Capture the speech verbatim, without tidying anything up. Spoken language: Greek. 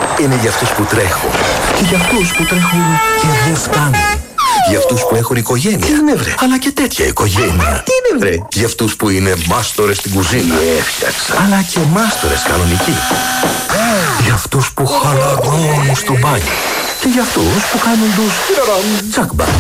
είναι για αυτούς που τρέχουν. Και για αυτούς που τρέχουν και δεν φτάνουν. Για αυτούς που έχουν οικογένεια. Τι είναι βρε? Αλλά και τέτοια οικογένεια. Τι είναι βρε? Για αυτούς που είναι μάστορες στην κουζίνα. Έφτιαξα. Αλλά και μάστορες κανονικοί. Για αυτούς που χαλαρώνουν στο μπάνιο. Και για αυτούς που κάνουν τους τσακμπα.